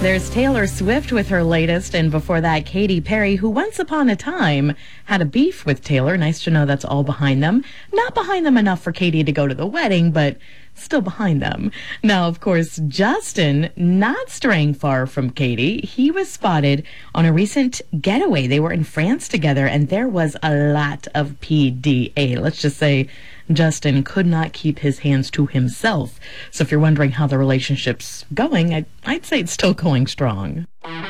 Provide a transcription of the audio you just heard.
There's Taylor Swift with her latest, and before that, Katy Perry, who once upon a time had a beef with Taylor. Nice to know that's all behind them. Not behind them enough for Katy to go to the wedding, but still behind them. Now, of course, Justin, not straying far from Katy, he was spotted on a recent getaway. They were in France together, and there was a lot of PDA. Let's just say Justin could not keep his hands to himself. So if you're wondering how the relationship's going, I'd say it's still going strong.